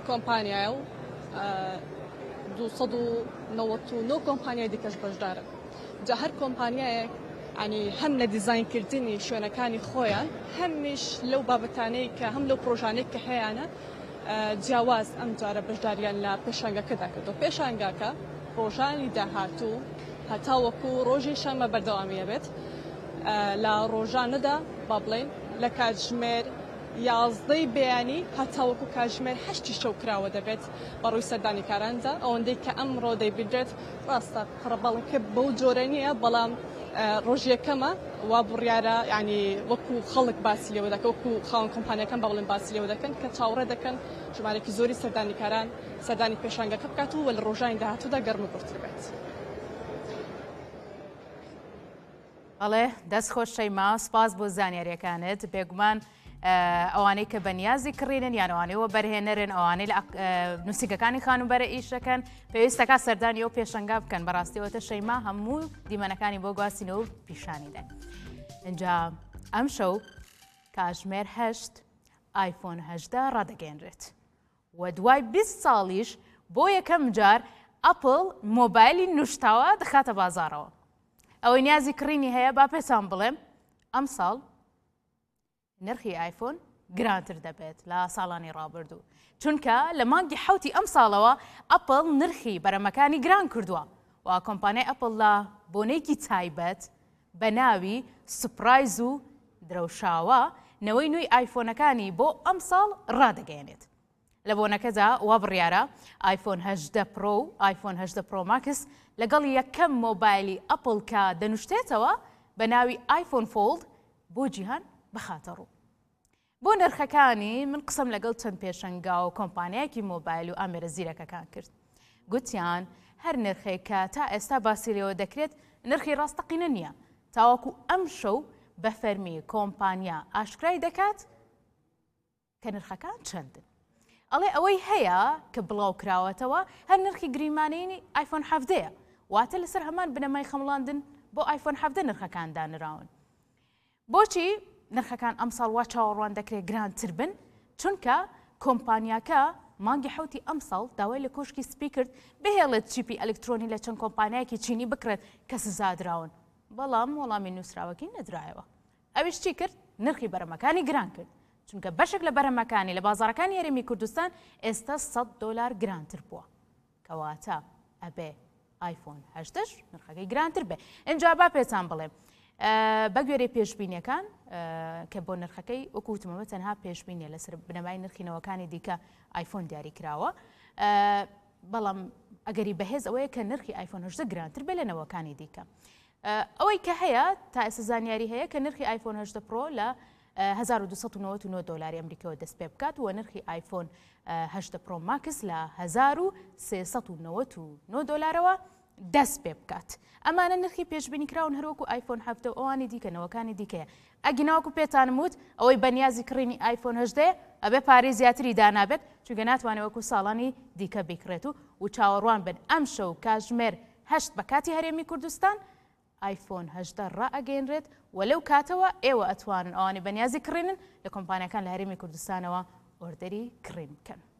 کۆمپانیایە و 299 کۆمپانیای دیکەش بەشدارن. جا هەر کۆمپانیایەک ینی هەم لە دیزاینکردنی شوێنەکانی خۆیان هەمیش لەو بابەتانەی کە هەم لەو پرۆژانەی کە هەیەە جیاواز ئەم جارە بەشداریان لە پێشانگەکەدا کردو. پێشانگاکە ڕۆژانی داهاتوو هەتا وەکو ڕۆژی شەمە بەردەوامیە بێت لە ڕۆژانەدا با بڵێن لە کاتژمێر 11 بەیانی هەتا وەکو کاتژمێر 8 شەو کراوە دەبێت بەڕووی سەردانی کاراندا ئەوەندەی کە ئەمڕۆ دەیبدرێت ڕاستە قڕەبەڵەکە بەو جۆرە نییە بەڵام ڕۆژیەکەمە وا بڕیارە ینی وەکو خەڵک باسی لێوە دەکەن وەکو خاوەن کۆمپانیەکان با بڵێن باسی لێوە دەکەن کە چاوەڕێ دەکەن ژمارەی زۆری سەردانی کاران سەردانی پێشانگەکە بکات و لە ڕۆژانی داهاتوودا گەرمەگرتتر بێت. بەڵێ دەست خۆش شەیما سپاس بۆ زانیاریەکانت بێگومان ئەوانەی کە بەنیازی کڕینن یانەوانەوە بەرهێنەرن ئەوانەی لە نووسینگەکانی خانوبەرە ئیشەکەن پێویستەکە سەردانی ئەو پێشەنگا بکەن بەڕاستیەوەتە شەیما هەموو دیمەنەکانی بۆ گواستینەوە پیشانیدەن. اینجا ئەم شەو کاتژمێر 8 ئایفۆن 18 ڕادەگەێنرێت و دوای 20 ساڵیش بۆ یەکەم جار ئەپڵ مۆبایلی نوشتاوە دەخاتە بازارەوە. ئەوەی نیازی کڕینی هەیە با پێتان بڵێم ئەم ساڵ نرخی ئایفۆن گرانتر دەبێت لە ساڵانی ڕابردوو چونکە لە مانگی حوتی ئەم ساڵەوە ئەپڵ نرخی بەرەمەکانی گران کردووە و کۆمپانیای ئەپڵ لە بۆنێکی تایبەت بە ناوی سوپرایز و درەوشاوە نەوەی نوێی ئایفۆنەکانی بۆ ئەم ساڵ ڕادەگەیەنێت. لە بۆنەکەدا وا بڕیارە ئایفۆن 18 پرۆ و ئایفۆن 18 پرۆ ماکس لەگەڵ یەکەم مۆبایلی ئەپڵ کە دەنوشتێتەوە بە ناوی ئایفۆن فۆڵد بۆ جیهان بخاتە ڕوو. بۆ نرخەکانی من قسەم لەگەڵ چەند پێشەنگا و کۆمپانیایەکی مۆبایل و ئامێرە زیرەکەکان کرد. گوتیان هەر نرخێک کە تا ئێستا باسیرەوە دەکرێت نرخی ڕاستەقینە نییە تاوەکو ئەم شەو بە فەرمی کۆمپانیا ئاشکرای دەکات کە نرخەکان چەندن. ئەڵێ ئەوەی هەیە کە بڵاو کراوەتەوە هەر نرخی گریمانەی ئایفۆن 17ەیە واتە لەسەر هەمان بنەمای خەمڵاندن بۆ ئایفۆن 17 نرخەکان دانراون. بۆچی نرخەکان ئەم ساڵ وا چاوەڕوان دەکرێت گرانتر بن؟ چونکە کۆمپانیاکە مانگی حوتی ئەم ساڵ داوای لە کۆشکی سپی کرد بهێڵێت چیپی ئەلکترۆنی لە چەند کۆمپانیایەکی چینی بکرێت کە سزادراون بەڵام وەڵامی نووسراوەکی نەدرایەوە. ئەویش چی کرد؟ نرخی بەرەمەکانی گران کرد چونکە بەشێک لە بەرەمەکانی لە بازاڕەکانی هەرێمی کوردستان ئێستا $100 گرانتر بووە کەواتە ئەبێ ئایفۆن 18 نرخەکەی گرانتر بێ. اینجا با پێتان بڵێم بە گوێرەی پێشبینیەکان کە بۆ نرخەکەی وەکوتمەوە تەنها پێشبینیە لەسەر بنەمای نرخینەوەکانی دیکە ئایفۆن دیاری کراوە بەڵام ئەگەری بەهێز ئەوەیە کە نرخی ئایفۆن 18 گرانتر بێ لە نەوەکانی دیکە. ئەوەی کە هەیە تا ئێستا زانیاری هەیە کە نرخی ئایفۆن 18 پرۆ لە $1299 ئەمریکەوە دەست پێ بکات و نرخی ئایفۆن 18 پرۆ ماکس لە $1399ەوە دەست پێ بکات. ئەمانە نرخی پێشبینی کراون هەروەکو ئایفۆن 17 و ئەوانی دیکەنەوەکانی دیکەیە. ئەگیناوەکو پێتانم وت ئەوەی بەنیازی کڕینی ئایفۆن 18 ئەبێ پارەی زیاتری دانابێت چونکە ناتوانێت وەکو ساڵانی دیکە بیکڕێت و چاوەڕوان بن ئەم شەو کاتژمێر 8 بە کاتی هەرێمی کوردستان ئایفۆن 18 ڕائەگەێنرێت و لەو کاتەوە ئێوە ئەتوانن ئەوانی بەنیازی کڕینن لە کۆمپانیەکان لە هەرێمی کوردستانەوە ئۆردەری کڕین بکەن.